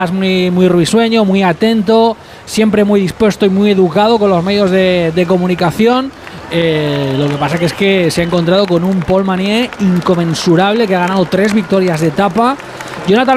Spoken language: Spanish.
muy risueño, muy atento, siempre muy dispuesto y muy educado con los medios de comunicación. Lo que pasa es que se ha encontrado con un Paul Manier inconmensurable, que ha ganado 3 victorias de etapa. Jonathan